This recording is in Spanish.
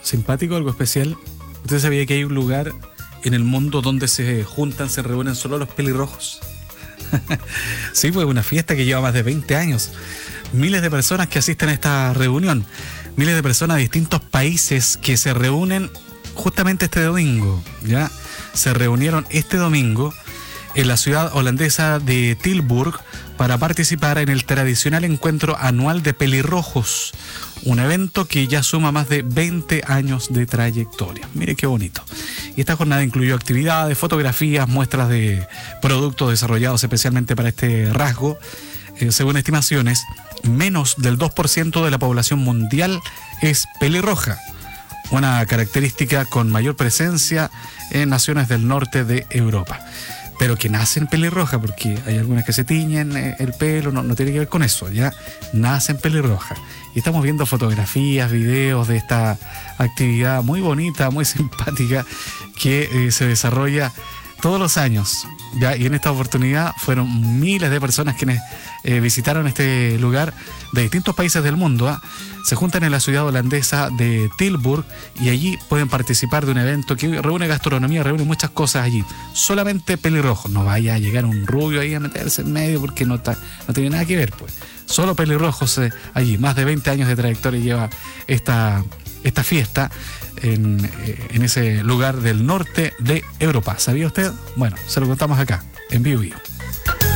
simpático, algo especial. ¿Usted sabía que hay un lugar en el mundo donde se juntan, se reúnen solo los pelirrojos? Sí, pues una fiesta que lleva más de 20 años. Miles de personas que asisten a esta reunión. Miles de personas de distintos países que se reúnen justamente este domingo. ¿Ya? Se reunieron este domingo en la ciudad holandesa de Tilburg para participar en el tradicional encuentro anual de pelirrojos, un evento que ya suma más de 20 años de trayectoria. Mire qué bonito. Y esta jornada incluyó actividades, fotografías, muestras de productos desarrollados especialmente para este rasgo. Según estimaciones, menos del 2% de la población mundial es pelirroja, una característica con mayor presencia en naciones del norte de Europa. Pero que nacen pelirroja, porque hay algunas que se tiñen el pelo, no tiene que ver con eso, ya nacen pelirroja. Y estamos viendo fotografías, videos de esta actividad muy bonita, muy simpática, que se desarrolla todos los años, ¿ya? Y en esta oportunidad fueron miles de personas quienes visitaron este lugar de distintos países del mundo, ¿ah? Se juntan en la ciudad holandesa de Tilburg y allí pueden participar de un evento que reúne gastronomía, reúne muchas cosas allí. Solamente pelirrojos. No vaya a llegar un rubio ahí a meterse en medio porque no tiene nada que ver, pues. Solo pelirrojos allí. Más de 20 años de trayectoria lleva esta fiesta en ese lugar del norte de Europa. ¿Sabía usted? Bueno, se lo contamos acá, en Vivo Vivo.